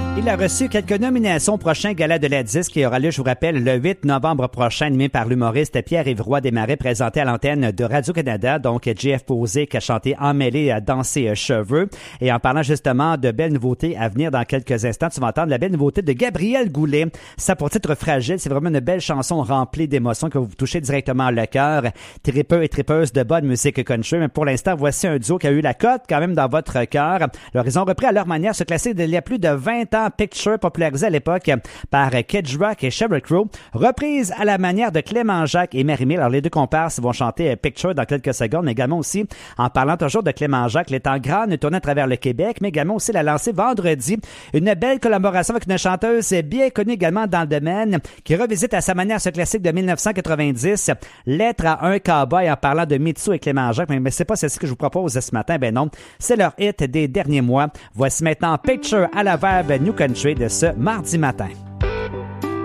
Il a reçu quelques nominations au prochain gala de la disque qui aura lieu, je vous rappelle, le 8 novembre prochain, animé par l'humoriste Pierre-Yves Roy Desmarais, présenté à l'antenne de Radio-Canada. Donc, JF Posé qui a chanté Emmêlé dans ses cheveux. Et en parlant justement de belles nouveautés à venir dans quelques instants, tu vas entendre la belle nouveauté de Gabriel Goulet. Ça pour titre Fragile, c'est vraiment une belle chanson remplie d'émotions qui va vous toucher directement le cœur. Tripeux et tripeuses de bonne musique country. Mais pour l'instant, voici un duo qui a eu la cote quand même dans votre cœur. Alors, ils ont repris à leur manière ce classique d'il y a plus de 20 ans, Picture, popularisé à l'époque par Kid Rock et Sheryl Crow, reprise à la manière de Clément Jacques et Marie-Mille. Alors les deux comparses vont chanter Picture dans quelques secondes, mais également aussi, en parlant toujours de Clément Jacques, l'étant grande tournée à travers le Québec, mais également aussi la lancée vendredi, une belle collaboration avec une chanteuse bien connue également dans le domaine, qui revisite à sa manière ce classique de 1990, Lettre à un cowboy, en parlant de Mitsu et Clément Jacques, mais c'est pas celle-ci que je vous propose ce matin, ben non, c'est leur hit des derniers mois. Voici maintenant Picture à la verbe New Country de ce mardi matin.